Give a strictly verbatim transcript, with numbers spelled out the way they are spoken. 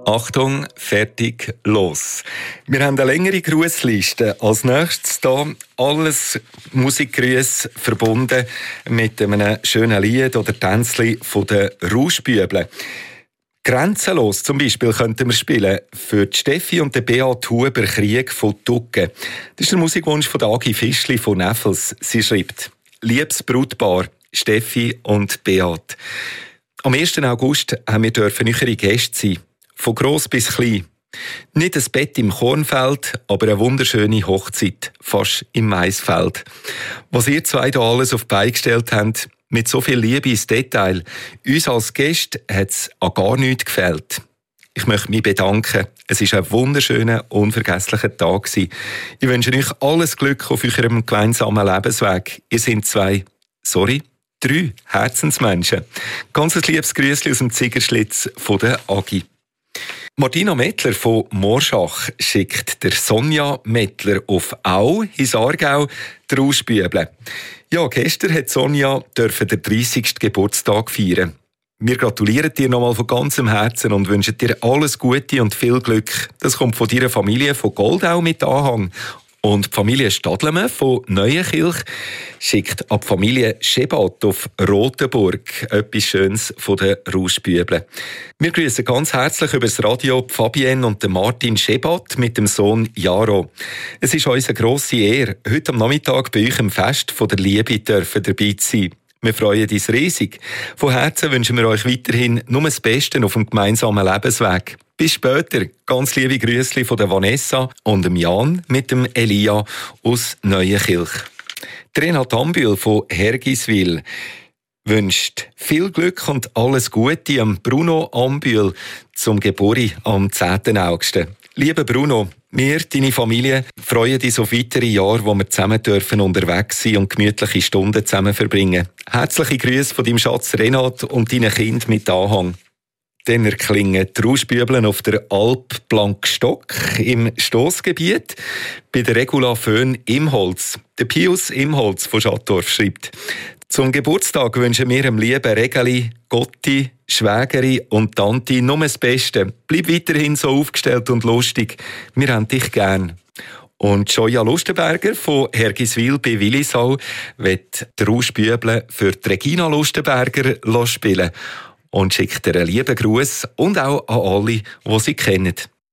Achtung, fertig, los. Wir haben eine längere Grussliste. Als nächstes hier alles Musikgrüße verbunden mit einem schönen Lied oder Tänzli von den Rauschbübeln. Grenzenlos zum Beispiel könnten wir spielen für die Steffi und den Beat Huber Krieg von Tucken. Das ist der Musikwunsch von Agi Fischli von Neffels. Sie schreibt: Liebes Brutpaar, Steffi und Beat. Am ersten August haben wir dürfen eure Gäste sein. Von gross bis klein. Nicht ein Bett im Kornfeld, aber eine wunderschöne Hochzeit, fast im Maisfeld. Was ihr zwei da alles auf die Beine gestellt habt, mit so viel Liebe ins Detail, uns als Gäste hat es an gar nichts gefehlt. Ich möchte mich bedanken. Es war ein wunderschöner, unvergesslicher Tag gewesen. Ich wünsche euch alles Glück auf eurem gemeinsamen Lebensweg. Ihr seid zwei, sorry, drei Herzensmenschen. Ganz ein liebes Grüßchen aus dem Ziegerschlitz von der Agi. Martina Mettler von Morschach schickt der Sonja Mettler auf Au ins Aargau die Rauschbübeln. Ja, gestern hat Sonja dürfen den dreißigsten Geburtstag feiern. Wir gratulieren dir nochmal von ganzem Herzen und wünschen dir alles Gute und viel Glück. Das kommt von deiner Familie von Goldau mit Anhang. Und die Familie Stadlemann von Neuenkirch schickt an die Familie Schebat auf Rotenburg etwas Schönes von den Rauschbübeln. Wir grüßen ganz herzlich über das Radio Fabienne und Martin Schebat mit dem Sohn Jaro. Es ist uns eine grosse Ehre, heute am Nachmittag bei euch im Fest von der Liebe dürfen dabei zu sein. Wir freuen uns riesig. Von Herzen wünschen wir euch weiterhin nur das Beste auf dem gemeinsamen Lebensweg. Bis später. Ganz liebe Grüße von der Vanessa und dem Jan mit dem Elia aus Neuenkirch. Renat Ambühl von Hergiswil wünscht viel Glück und alles Gute am Bruno Ambühl zum Geburtstag am zehnten August. Lieber Bruno, wir, deine Familie, freuen uns auf weitere Jahre, wo wir zusammen dürfen unterwegs sein und gemütliche Stunden zusammen verbringen. Herzliche Grüße von deinem Schatz Renat und deinen Kind mit Anhang. Dann erklingen die Rauschbübeln auf der Alp Blankstock im Stossgebiet bei der Regula Föhn Imholz. Der Pius Imholz von Schattdorf schreibt: Zum Geburtstag wünschen wir dem lieben Regeli, Gotti, Schwägeri und Tanti nur das Beste. Bleib weiterhin so aufgestellt und lustig. Wir haben dich gern. Und Joja Lustenberger von Hergiswil bei Willisau wird die Rauschbübeln für die Regina Lustenberger spielen und schickt ihr einen lieben Gruß und auch an alle, die sie kennen.